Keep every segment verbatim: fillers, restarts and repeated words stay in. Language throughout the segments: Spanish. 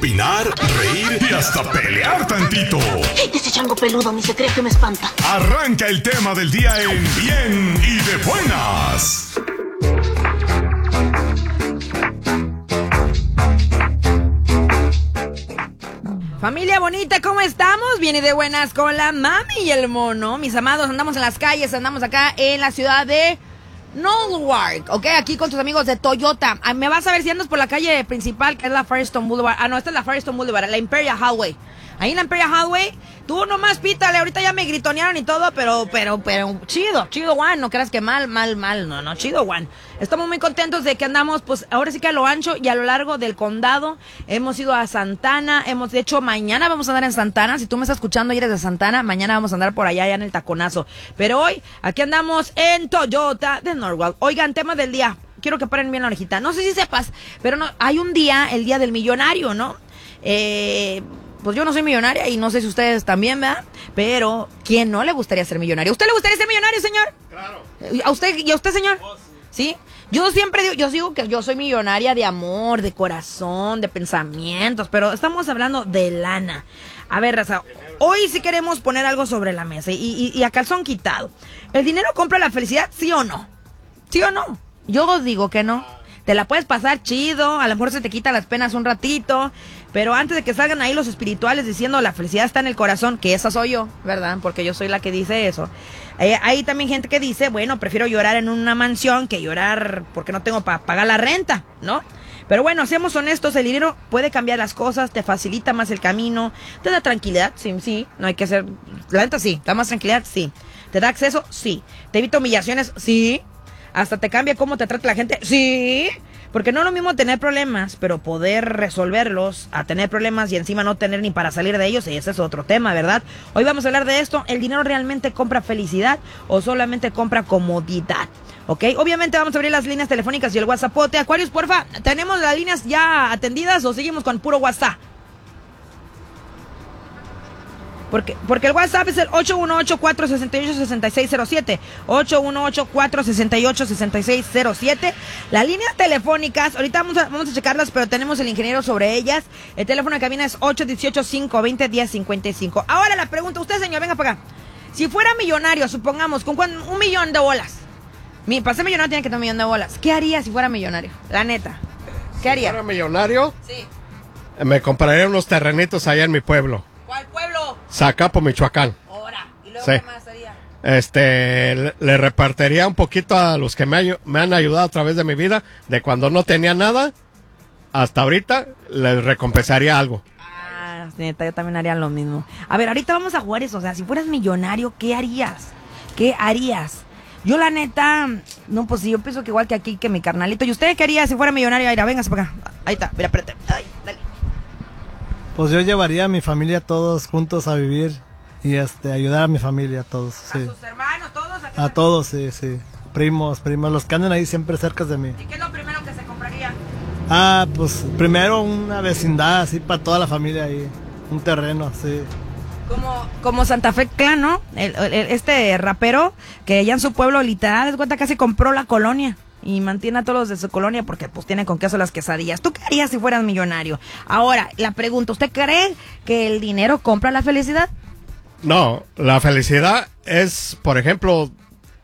opinar, reír y hasta pelear tantito. Ese chango peludo ni se cree que me espanta. Arranca el tema del día en Bien y de Buenas. Familia bonita, ¿cómo estamos? Viene de buenas con la mami y el mono. Mis amados, andamos en las calles, andamos acá en la ciudad de Norwalk, ¿ok? Aquí con tus amigos de Toyota. Ah, me vas a ver si andas por la calle principal, que es la Firestone Boulevard. Ah, no, esta es la Firestone Boulevard, la Imperial Highway. Ahí en la Imperial Highway, tú nomás pítale, ahorita ya me gritonearon y todo, pero, pero, pero, chido, chido, Juan, no creas que mal, mal, mal, no, no, chido, Juan. Estamos muy contentos de que andamos, pues, ahora sí que a lo ancho y a lo largo del condado. Hemos ido a Santana, hemos, de hecho, mañana vamos a andar en Santana. Si tú me estás escuchando y eres de Santana, mañana vamos a andar por allá, allá en el Taconazo. Pero hoy, aquí andamos en Toyota de Norwalk. Oigan, tema del día, quiero que paren bien la orejita. No sé si sepas, pero no, hay un día, el día del millonario, ¿no? Eh... Pues yo no soy millonaria y no sé si ustedes también, ¿verdad? Pero, ¿quién no le gustaría ser millonario? ¿A usted le gustaría ser millonario, señor? Claro. ¿A usted y a usted, señor? Oh, sí. ¿Sí? Yo siempre digo, yo digo que yo soy millonaria de amor, de corazón, de pensamientos, pero estamos hablando de lana. A ver, raza, hoy sí queremos poner algo sobre la mesa y, y, y a calzón quitado. ¿El dinero compra la felicidad, sí o no? ¿Sí o no? Yo digo que no. Te la puedes pasar chido, a lo mejor se te quita las penas un ratito, pero antes de que salgan ahí los espirituales diciendo la felicidad está en el corazón, que esa soy yo, ¿verdad? Porque yo soy la que dice eso. Eh, hay también gente que dice, bueno, prefiero llorar en una mansión que llorar porque no tengo para pagar la renta, ¿no? Pero bueno, seamos honestos, el dinero puede cambiar las cosas, te facilita más el camino, te da tranquilidad, sí, sí, no hay que ser, la neta sí, te da más tranquilidad, sí. ¿Te da acceso? Sí. ¿Te evita humillaciones? Sí. ¿Hasta te cambia cómo te trata la gente? Sí. Porque no es lo mismo tener problemas, pero poder resolverlos, a tener problemas y encima no tener ni para salir de ellos, y ese es otro tema, ¿verdad? Hoy vamos a hablar de esto. ¿El dinero realmente compra felicidad o solamente compra comodidad? ¿Ok? Obviamente vamos a abrir las líneas telefónicas y el WhatsAppote. Aquarius, porfa, ¿tenemos las líneas ya atendidas o seguimos con puro WhatsApp? Porque, porque el WhatsApp es el ocho uno ocho, cuatro seis ocho, seis seis cero siete. ocho uno ocho, cuatro seis ocho, seis seis cero siete. Las líneas telefónicas, ahorita vamos a, vamos a checarlas, pero tenemos el ingeniero sobre ellas. El teléfono de cabina es ocho uno ocho, cinco dos cero, uno cero cinco cinco. Ahora la pregunta, usted señor, venga para acá. Si fuera millonario, supongamos, con un millón de bolas. Mi, para ser millonario tiene que tener un millón de bolas. ¿Qué haría si fuera millonario? La neta. ¿Qué haría? Si fuera millonario, sí, me compraría unos terrenitos allá en mi pueblo. ¿Cuál pueblo? Zacapo, Michoacán. Ahora, ¿y luego sí. qué más haría? Este, le, le repartiría un poquito a los que me, me han ayudado a través de mi vida, de cuando no tenía nada, hasta ahorita, les recompensaría algo. Ah, neta, yo también haría lo mismo. A ver, ahorita vamos a jugar eso, o sea, si fueras millonario, ¿qué harías? ¿Qué harías? Yo la neta, no, pues yo pienso que igual que aquí, que mi carnalito. ¿Y usted qué haría si fuera millonario? Mira, véngase para acá. Ahí está, mira, espérate. Ay, dale. Pues yo llevaría a mi familia todos juntos a vivir y este ayudar a mi familia, todos, sí. ¿A sus hermanos, todos? ¿A, a todos, sí, sí. Primos, primos, los que andan ahí siempre cerca de mí. ¿Y qué es lo primero que se compraría? Ah, pues primero una vecindad así para toda la familia ahí, un terreno, sí. Como, como Santa Fe Clan, ¿no? El, el, este rapero que allá en su pueblo literal, de cuenta, casi compró la colonia. Y mantiene a todos los de su colonia porque pues tienen con queso las quesadillas. ¿Tú qué harías si fueras millonario? Ahora, la pregunta, ¿usted cree que el dinero compra la felicidad? No, la felicidad es, por ejemplo,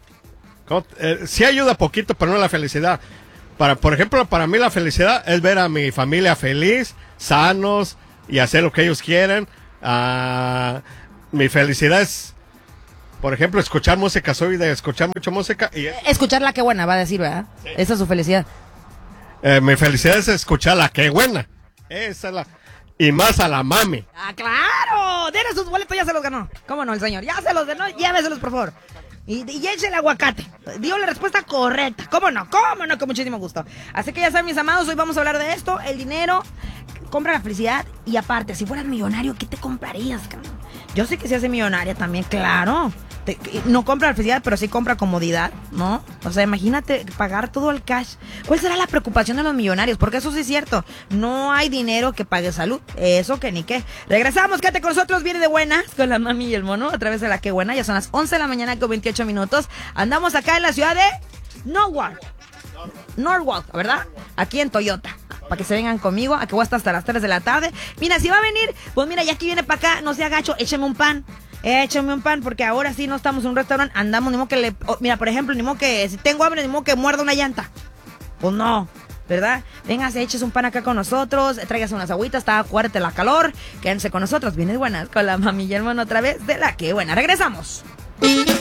eh, sí ayuda poquito, pero no la felicidad. Para, por ejemplo, para mí la felicidad es ver a mi familia feliz, sanos y hacer lo que ellos quieren. Uh, mi felicidad es, por ejemplo, escuchar música. Soy de escuchar mucha música. Y escucharla, qué buena, va a decir, ¿verdad? Sí. Esa es su felicidad. Eh, mi felicidad es escucharla, qué buena. Esa es la... Y más a la mami. ¡Ah, claro! Denle sus boletos, ya se los ganó. ¿Cómo no, el señor? Ya se los ganó, lléveselos, por favor. Y, y eche el aguacate. Dio la respuesta correcta. ¿Cómo no? ¿Cómo no? Con muchísimo gusto. Así que ya saben, mis amados, hoy vamos a hablar de esto. El dinero compra la felicidad. Y aparte, si fueras millonario, ¿qué te comprarías, cabrón? Yo sé que se hace millonaria también, claro. Te, no compra la felicidad, pero sí compra comodidad, ¿no? O sea, imagínate pagar todo el cash. ¿Cuál será la preocupación de los millonarios? Porque eso sí es cierto. No hay dinero que pague salud. Eso que ni qué. Regresamos, quédate con nosotros. Viene de buenas con la mami y el mono a través de la que buena. Ya son las once de la mañana con veintiocho minutos. Andamos acá en la ciudad de Norwalk. Norwalk, ¿verdad? Aquí en Toyota. Para que se vengan conmigo, a que voy a estar hasta las tres de la tarde. Mira, si va a venir, pues mira, ya que viene para acá, no sea gacho, écheme un pan. Échame un pan, porque ahora sí no estamos en un restaurante, andamos, ni modo que le... oh, mira, por ejemplo, ni modo que si tengo hambre, ni modo que muerda una llanta. Pues no, ¿verdad? Véngase, eches un pan acá con nosotros, tráigase unas agüitas, está fuerte la calor, quédense con nosotros, vienes buenas, con la mami y el hermano otra vez, de la que buena, regresamos.